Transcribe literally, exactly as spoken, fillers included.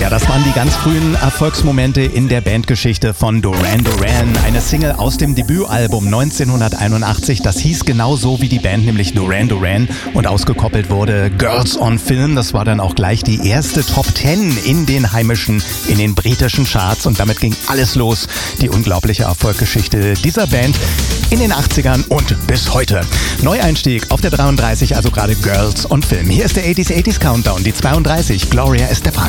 Das waren die ganz frühen Erfolgsmomente in der Bandgeschichte von Duran Duran. Eine Single aus dem Debütalbum neunzehnhunderteinundachtzig. Das hieß genauso wie die Band, nämlich Duran Duran. Und ausgekoppelt wurde Girls on Film. Das war dann auch gleich die erste Top Ten in den heimischen, in den britischen Charts. Und damit ging alles los. Die unglaubliche Erfolgsgeschichte dieser Band in den achtzigern und bis heute. Neueinstieg auf der dreiunddreißig, also gerade Girls on Film. Hier ist der achtziger achtziger Countdown, die zweiunddreißig, Gloria Estefan.